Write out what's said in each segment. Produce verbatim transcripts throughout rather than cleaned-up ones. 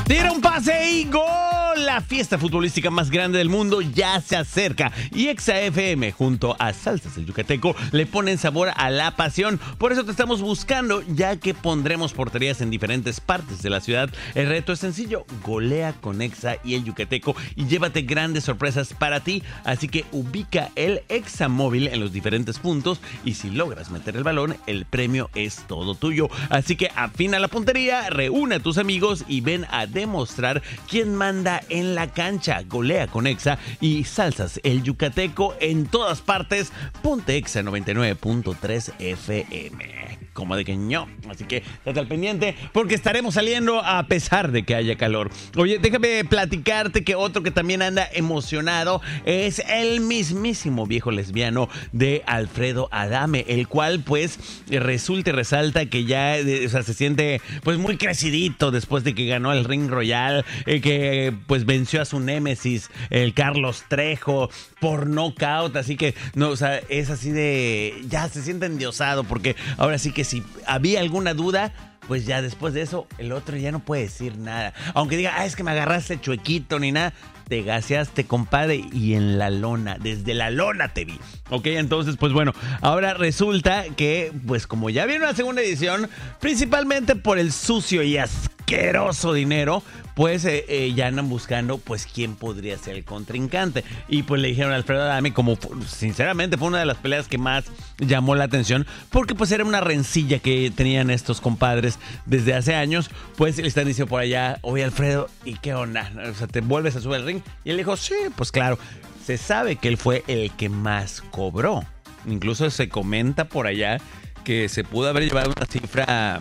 Tira un pase y gol. La fiesta futbolística más grande del mundo ya se acerca. Y Exa F M junto a Salsas el Yucateco le ponen sabor a la pasión. Por eso te estamos buscando, ya que pondremos porterías en diferentes partes de la ciudad. El reto es sencillo: golea con Exa y el Yucateco y llévate grandes sorpresas para ti. Así que ubica el Exa móvil en los diferentes puntos y si logras meter el balón, el premio es todo tuyo. Así que afina la puntería, reúne a tus amigos y ven a demostrar quién manda en la cancha. Golea con Exa y Salsas el Yucateco en todas partes. Ponte Exa noventa y nueve punto tres F M. Como de que no. Así que estate al pendiente porque estaremos saliendo a pesar de que haya calor. Oye, déjame platicarte que otro que también anda emocionado es el mismísimo viejo lesbiano de Alfredo Adame, el cual pues resulta y resalta que ya o sea, se siente pues muy crecidito después de que ganó el Ring Royal, eh, que pues venció a su némesis, el Carlos Trejo, por nocaut. Así que no, o sea, es así de ya se siente endiosado porque ahora sí que si había alguna duda, pues ya después de eso, el otro ya no puede decir nada. Aunque diga, ah, es que me agarraste chuequito ni nada. Te gaseaste, compadre, y en la lona, desde la lona te vi. Ok, entonces, pues bueno, ahora resulta que, pues como ya viene una segunda edición, principalmente por el sucio y asqueroso dinero, pues eh, eh, ya andan buscando, pues, quién podría ser el contrincante. Y pues le dijeron a Alfredo Adame, como sinceramente fue una de las peleas que más llamó la atención, porque pues era una rencilla que tenían estos compadres desde hace años. Pues le están diciendo por allá, oye Alfredo, ¿y qué onda? O sea, ¿te vuelves a subir al ring? Y él dijo, sí, pues claro. Se sabe que él fue el que más cobró. Incluso se comenta por allá que se pudo haber llevado una cifra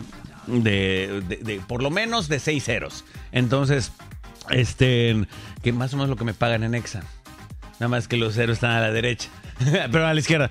de, de, de por lo menos de seis ceros. Entonces, este, que más o menos lo que me pagan en Exa. Nada más que los ceros están a la derecha. Pero a la izquierda.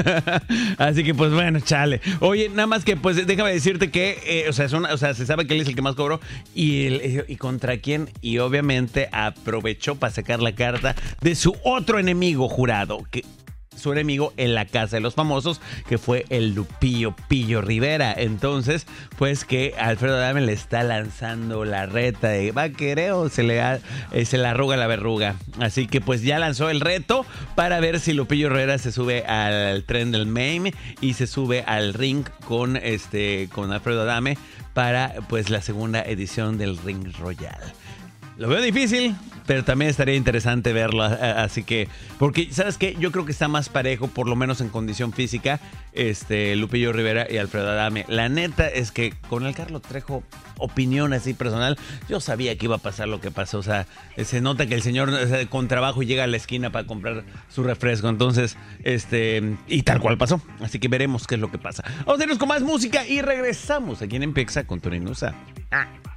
Así que pues bueno, chale. Oye, nada más que pues déjame decirte que eh, o, sea, son, o sea, se sabe que él es el que más cobró. Y, el, y contra quién. Y obviamente aprovechó para sacar la carta de su otro enemigo jurado, que su enemigo en la Casa de los Famosos, que fue el Lupillo Pillo Rivera. Entonces, pues que Alfredo Adame le está lanzando la reta de va quereo, se le ha, eh, se le arruga la verruga. Así que pues ya lanzó el reto para ver si Lupillo Rivera se sube al tren del meme y se sube al ring con este con Alfredo Adame para pues la segunda edición del Ring Royal. Lo veo difícil, pero también estaría interesante verlo, así que, porque, ¿sabes qué? Yo creo que está más parejo, por lo menos en condición física, este, Lupillo Rivera y Alfredo Adame. La neta es que con el Carlos Trejo, opinión así personal, yo sabía que iba a pasar lo que pasó, o sea, se nota que el señor o sea, con trabajo llega a la esquina para comprar su refresco, entonces, este, y tal cual pasó, así que veremos qué es lo que pasa. Vamos a irnos con más música y regresamos aquí en Empexa con Tony Nusa. Ah.